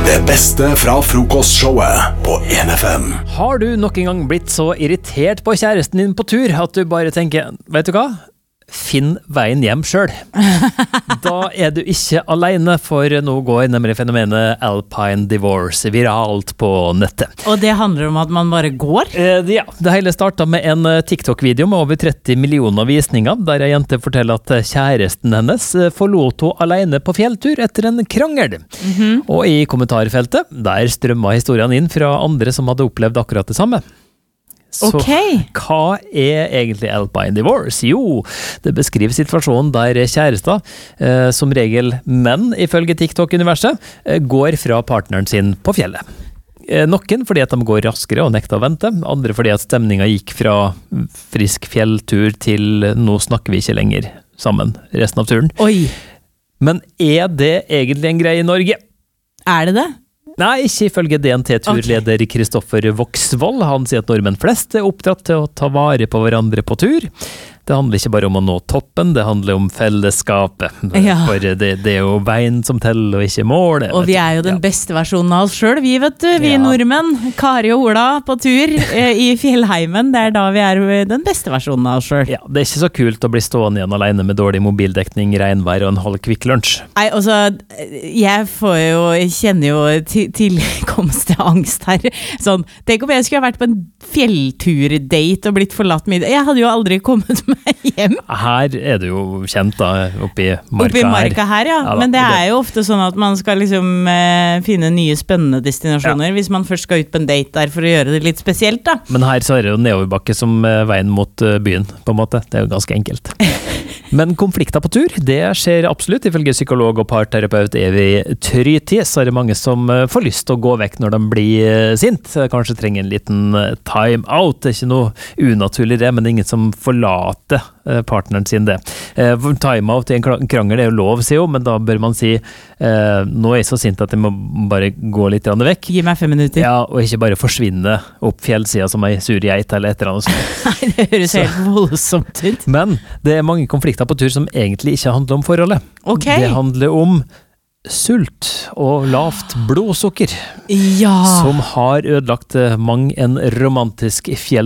Det beste fra frokostshowet på 1FM. Har du nok en gang blitt så irritert på kjæresten din på tur at du bare tenker, vet du hva? Finn veien hjem selv. Da du ikke alene, for nå går nemlig fenomenet Alpine Divorce viralt på nettet. Og det handler om at man bare går? Ja, det hele startet med en TikTok-video med over 30 millioner visninger, der en jente forteller at kjæresten hennes forlot henne alene på fjelltur etter en krangel. Og i kommentarfeltet, der strømmet historien inn fra andre som hadde opplevd akkurat det samme. Så hva egentlig Alpine Divorce? Jo, det beskriver situasjonen der kjærester, som regel menn ifølge TikTok-universet, går fra partneren sin på fjellet. Noen fordi at de går raskere og nekter å vente, andre fordi at stemningen gikk fra frisk fjelltur til nå snakker vi ikke lenger sammen resten av turen. Oi! Men det egentlig en greie i Norge? Er det det? Nei, ikke ifølge DNT-turleder Kristoffer Voksvold. Han sier at nordmenn flest oppdratt til å ta vare på hverandre på tur. Det handler ikke bare om å nå toppen, det handler om fellesskapet. Ja. For det jo veien som teller og ikke målet. Og vi jo den beste versjonen av oss selv, vi vet du, vi nordmenn. Kari og Ola på tur i fjellheimen, det da vi den beste versjonen av oss selv. Ja, det ikke så kult å bli stående igjen alene med dårlig mobildekning, regnvær og en halv Kvikk Lunsj. Nei, altså, jeg kjenner jo tilkomst til angst her. Sånn, tenk om jeg skulle ha vært på en fjelltur-date og blitt forlatt middag. Jeg hadde jo aldri kommet med hjem. Her det jo kjent da, oppi marka her. Oppi marka her, ja. Men det jo ofte sånn at man skal liksom finne nye spennende destinasjoner, hvis man først skal ut på en date der for å gjøre det litt spesielt da. Men her så det jo nedoverbakke som veien mot byen, på en måte. Det jo ganske enkelt. Men konflikter på tur, det skjer absolutt. Ifølge psykolog og parterapeut Evi Tryti, så det mange som får lyst til å gå vekk når de blir sint. Kanskje trenger en liten time out. Det ikke noe unaturlig det, men det ingen som forlater partneren sin det. Time out i en krangel jo lov, sier jo, men da bør man si nå jeg så sint at jeg må bare gå litt vekk. Gi meg 5 minutter. Ja, og ikke bare forsvinne opp fjellsida som ei sur geit eller et eller annet sånt. Nei, det høres helt voldsomt ut. Men det mange konflikter på tur som egentlig ikke handler om forholdet. Det handler om sult og lavt blodsukker, som har ødelagt mang en romantisk fjell